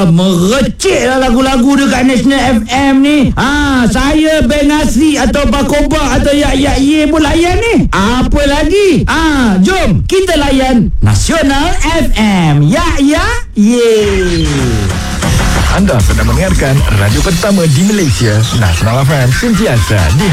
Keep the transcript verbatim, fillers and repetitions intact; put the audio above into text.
Wah, merecik lah lagu-lagu dekat National F M ni. Ha, saya Ben Asri atau Bakoba atau Yak Yak Ye pun layan ni. Apa lagi? Ha, jom kita layan Nasional F M. Yak Yak Ye. Anda sedang mendengarkan radio pertama di Malaysia, Nasional F M, sentiasa di